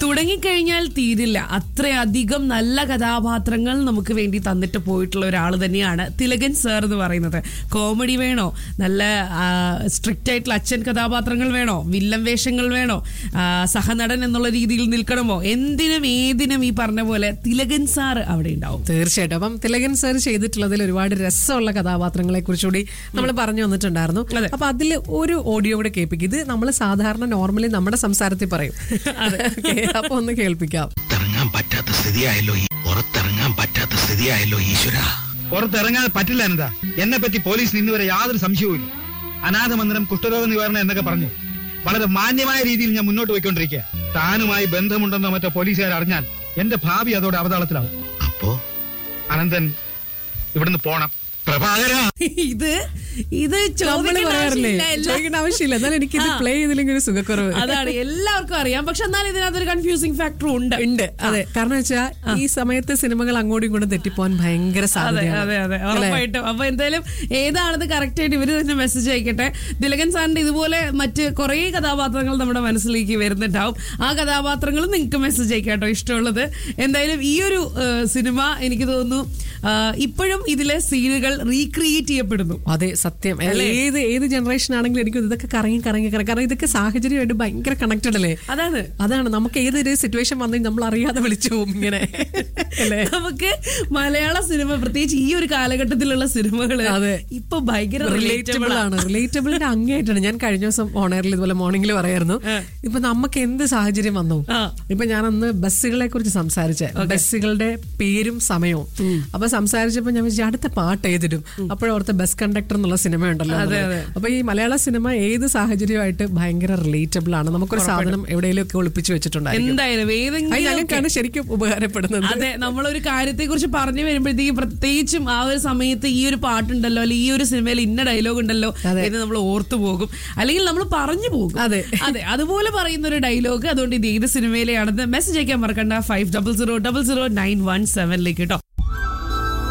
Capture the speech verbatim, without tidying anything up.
തുടങ്ങിക്കഴിഞ്ഞാൽ തീരില്ല. അത്രയധികം നല്ല കഥാപാത്രങ്ങൾ നമുക്ക് വേണ്ടി തന്നിട്ട് പോയിട്ടുള്ള ഒരാൾ തന്നെയാണ് തിലകൻ സാർ എന്ന് പറയുന്നത്. കോമഡി വേണോ, നല്ല സ്ട്രിക്റ്റ് ആയിട്ടുള്ള അച്ഛൻ കഥാപാത്രങ്ങൾ വേണോ, വില്ലൻ വേഷങ്ങൾ വേണോ, സഹനടൻ എന്നുള്ള രീതിയിൽ നിൽക്കണമോ, എന്തിനും ഏതിനും ഈ പറഞ്ഞ പോലെ തിലകൻ സാർ അവിടെ ഉണ്ടാവും. തീർച്ചയായിട്ടും. അപ്പം തിലകൻ സാർ ചെയ്തിട്ടുള്ളതിൽ ഒരുപാട് രസമുള്ള കഥാപാത്രങ്ങളെ കുറിച്ചുകൂടി നമ്മൾ പറഞ്ഞു വന്നിട്ടുണ്ടായിരുന്നു. അപ്പൊ അതിൽ ഒരു ഓഡിയോ കൂടെ കേൾപ്പിക്കും. ഇത് നമ്മൾ സാധാരണ നോർമലി നമ്മുടെ സംസാരത്തിൽ പറയും. അപ്പൊ ഒന്ന് കേൾപ്പിക്കാം. ഇറങ്ങാൻ പറ്റാത്ത സ്ഥിതിയായല്ലോ, പുറത്തിറങ്ങാൻ പറ്റാത്ത സ്ഥിതിയായല്ലോ ഈശ്വര. പുറത്തിറങ്ങാൻ പറ്റില്ല എന്താ? എന്നെ പറ്റി പോലീസിന് ഇന്നുവരെ യാതൊരു സംശയവും. അനാഥ മന്ദിരം, കുഷ്ഠരോഗ നിവാരണം എന്നൊക്കെ പറഞ്ഞു വളരെ മാന്യമായ രീതിയിൽ ഞാൻ മുന്നോട്ട് പോയിക്കൊണ്ടിരിക്കുക. താനുമായി ബന്ധമുണ്ടെന്നോ മറ്റോ പോലീസുകാർ അറിഞ്ഞാൽ എന്റെ ഭാവി അതോടെ അവതാളത്തിലാവും. അപ്പോ അനന്തൻ ഇവിടുന്ന് പോണം. പ്രഭാകര, ഇത് ഇത് ചോദിക്കേണ്ട ആവശ്യമില്ല. എന്നാലും എനിക്ക് ഇത് പ്ലേ ചെയ്തില്ലെങ്കിൽ ഒരു സുഖക്കുറവ്. അതാണ് എല്ലാവർക്കും അറിയാം. പക്ഷെ എന്നാൽ ഇതിനകത്തൊരു കൺഫ്യൂസിംഗ് ഫാക്ടർ ഉണ്ട് ഉണ്ട് അതെ. കാരണം വെച്ചാൽ ഈ സമയത്ത് സിനിമകൾ അങ്ങോട്ടും ഇങ്ങോട്ടും തെറ്റിപ്പോവാൻ ഭയങ്കര സാധ്യത. അതെ അതെ ഉറപ്പായിട്ടും. അപ്പൊ എന്തായാലും ഏതാണെന്ന് കറക്റ്റ് ആയിട്ട് ഇവര് തന്നെ മെസ്സേജ് അയക്കട്ടെ. തിലകൻ സാറിന്റെ ഇതുപോലെ മറ്റ് കുറെ കഥാപാത്രങ്ങൾ നമ്മുടെ മനസ്സിലേക്ക് വരുന്നുണ്ടാവും. ആ കഥാപാത്രങ്ങളും നിങ്ങൾക്ക് മെസ്സേജ് അയക്കാട്ടോ ഇഷ്ടമുള്ളത്. എന്തായാലും ഈ ഒരു സിനിമ എനിക്ക് തോന്നുന്നു ഇപ്പോഴും ഇതിലെ സീനുകൾ റീക്രിയേറ്റ് ചെയ്യപ്പെടുന്നു. അതെ സത്യം. ഏത് ഏത് ജനറേഷൻ ആണെങ്കിലും എനിക്ക് ഇതൊക്കെ കറങ്ങി കറങ്ങി കറങ്ങി കാരണം ഇതൊക്കെ സാഹചര്യമായിട്ട് ഭയങ്കര കണക്റ്റഡ് അല്ലേ. അതാണ് അതാണ് നമുക്ക് ഏതൊരു സിറ്റുവേഷൻ വന്നെങ്കിൽ നമ്മൾ അറിയാതെ വിളിച്ചു പോകും ഇങ്ങനെ. നമുക്ക് മലയാള സിനിമ പ്രത്യേകിച്ച് ഈ ഒരു കാലഘട്ടത്തിലുള്ള സിനിമകള് അതെ ഇപ്പൊ ഭയങ്കര റിലേറ്റബിൾ ആണ്. റിലേറ്റബിളിന്റെ അങ്ങേയറ്റാണ്. ഞാൻ കഴിഞ്ഞ ദിവസം ഓണറിൽ ഇതുപോലെ മോർണിംഗിൽ പറയായിരുന്നു, ഇപ്പൊ നമുക്ക് എന്ത് സാഹചര്യം വന്നു. ഇപ്പൊ ഞാൻ അന്ന് ബസ്സുകളെ കുറിച്ച് സംസാരിച്ചേ, ബസ്സുകളുടെ പേരും സമയവും. അപ്പൊ സംസാരിച്ചപ്പോ ഞാൻ വിചാരിച്ചു അടുത്ത പാട്ട് ഏതിടും. അപ്പോഴോർത്തെ ബസ് കണ്ടക്ടർ എന്നുള്ള സിനിമ ഉണ്ടല്ലോ. അപ്പൊ ഈ മലയാള സിനിമ ഏത് സാഹചര്യമായിട്ട് ഭയങ്കര റിലേറ്റബിൾ ആണ്. നമുക്കൊരു സാധനം എവിടെയെങ്കിലും ഒക്കെ ഒളിപ്പിച്ചു വെച്ചിട്ടുണ്ടായിരുന്നു. എന്തായാലും ശരിക്കും ഉപകാരപ്പെടുന്നത്. അതെ, നമ്മളൊരു കാര്യത്തെ കുറിച്ച് പറഞ്ഞു വരുമ്പോഴത്തേക്ക് പ്രത്യേകിച്ചും ആ ഒരു സമയത്ത് ഈ ഒരു പാട്ടുണ്ടല്ലോ, അല്ലെങ്കിൽ ഈ ഒരു സിനിമയിൽ ഇന്ന ഡയലോഗ് ഉണ്ടല്ലോ എന്ന് നമ്മൾ ഓർത്തു പോകും, അല്ലെങ്കിൽ നമ്മൾ പറഞ്ഞു പോകും. അതെ അതെ അതുപോലെ പറയുന്ന ഒരു ഡയലോഗ്. അതുകൊണ്ട് ഇത് ഏത് സിനിമയിലെയാണെന്ന് മെസ്സേജ് അയക്കാൻ മറക്കണ്ട five double zero double zero nine one സെവനിലേക്ക് കേട്ടോ.